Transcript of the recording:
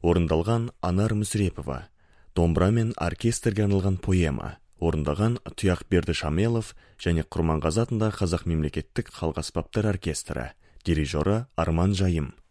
орындалған Анар Мүсірепова. Домбыра мен оркестрге арналған поэма, орындаған Тұяқберді Шамелов және Құрманғазы атындағы Қазақ мемлекеттік халық аспаптар оркестрі, дирижері Арман Жайым.